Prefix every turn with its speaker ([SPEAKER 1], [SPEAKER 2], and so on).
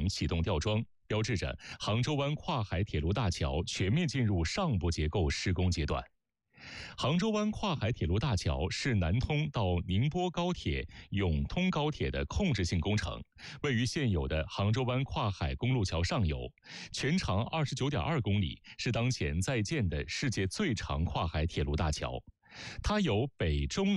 [SPEAKER 1] 启动吊装，标志着杭州湾跨海铁路大桥全面进入上部结构施工阶段。杭州湾跨海铁路大桥是南通到宁波高铁永通高铁的控制性工程，位于现有的杭州湾跨海公路桥上游，全长29.2公里，是当前在建的世界最长跨海铁路大桥。它由北中